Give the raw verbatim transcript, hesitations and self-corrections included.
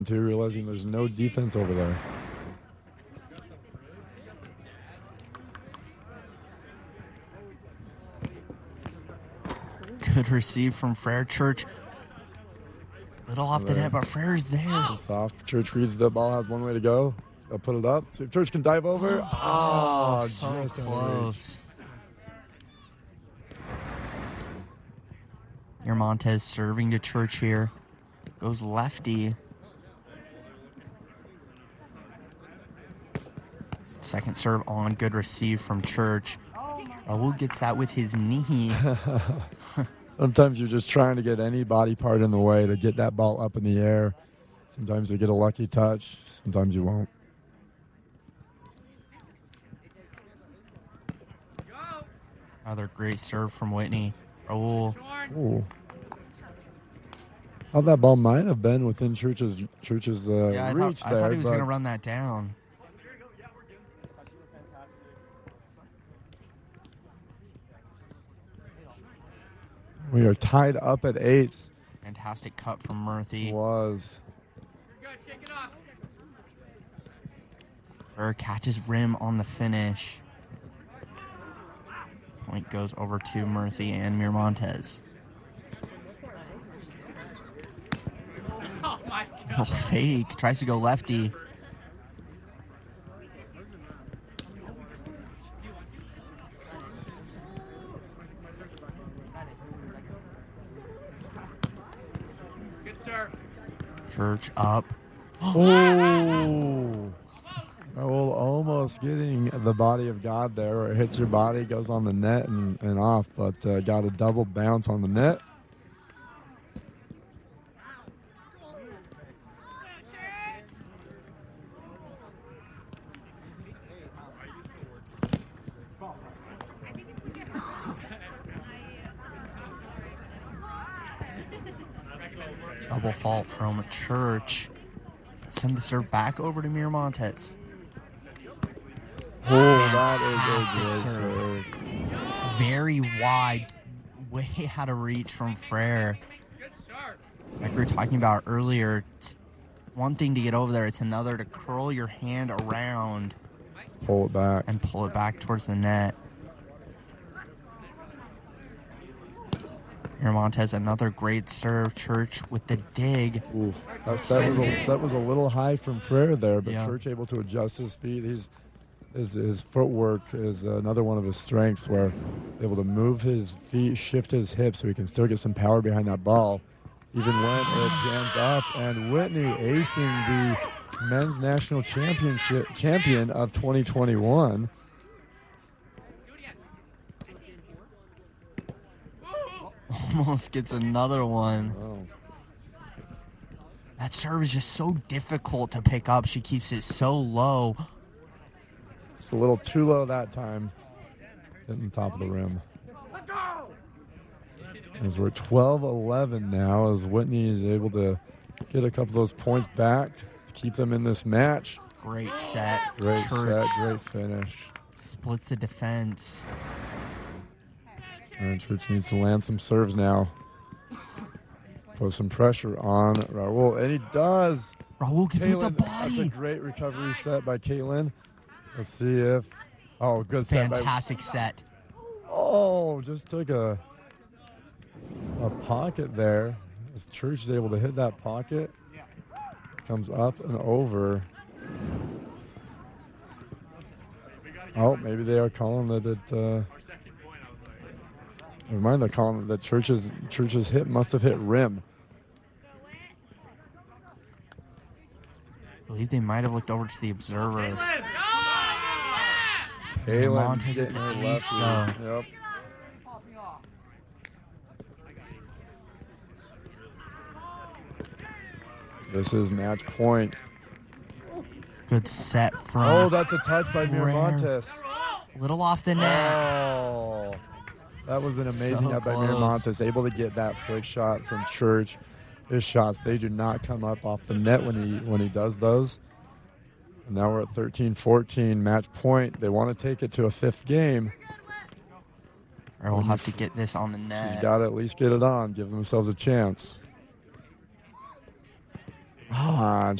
Too, realizing there's no defense over there. Good receive from Frere. Church. Little off the net, but Frere's there. Soft. Church reads the ball, has one way to go. They'll put it up. See if Church can dive over. Oh, oh so just close. Miramontes serving to Church here. Goes lefty. Second serve on. Good receive from Church. Raul gets that with his knee. Sometimes you're just trying to get any body part in the way to get that ball up in the air. Sometimes you get a lucky touch. Sometimes you won't. Another great serve from Whitney. Raul. Ooh. Well, that ball might have been within Church's Church's uh, yeah, I reach thought, there. I thought he was but going to run that down. We are tied up at eight. Fantastic cut from Murphy. Was. Burr catches rim on the finish. Point goes over to Murphy and Miramontes. Oh, fake. Tries to go lefty. Church up. Oh. Raul almost getting the body of God there, where it hits your body, goes on the net and, and off, but uh, got a double bounce on the net. Double fault from Church. Send the serve back over to Miramontes. Oh, that is a good serve. Very wide, way out of reach from Frere. Like we were talking about earlier, it's one thing to get over there, it's another to curl your hand around. Pull it back. And pull it back towards the net. Miramontes, another great serve. Church with the dig. Ooh, that, that, was a, that was a little high from Frere there, but yeah. Church able to adjust his feet. He's, his, his footwork is another one of his strengths, where he's able to move his feet, shift his hips, so he can still get some power behind that ball, even when it jams up. And Whitney acing the men's national championship champion of twenty twenty-one. Almost gets another one. Oh. That serve is just so difficult to pick up. She keeps it so low. It's a little too low that time. Hitting the top of the rim. As we're twelve eleven now, as Whitney is able to get a couple of those points back to keep them in this match. Great set. Great Church set, great finish. Splits the defense. And Church needs to land some serves now. Put some pressure on Raul, and he does. Raul gets with the body. That's a great recovery set by Caitlin. Let's see if. Oh, good set. Fantastic by, set. Oh, just took a a pocket there. As Church is able to hit that pocket. Comes up and over. Oh, maybe they are calling that it. Uh, never mind, they're calling that Church's Church's hit must have hit rim. I believe they might have looked over to the observer. Kaylin getting her left. Yep. This is match point. Good set from. Oh, that's a touch by Miramontes. Little off the net. Oh, that was an amazing So net by close. Miramontes. Able to get that flick shot from Church. His shots, they do not come up off the net when he when he does those. And now we're at thirteen fourteen, match point. They want to take it to a fifth game. Or we'll have to get this on the net. She's got to at least get it on, give themselves a chance. Oh,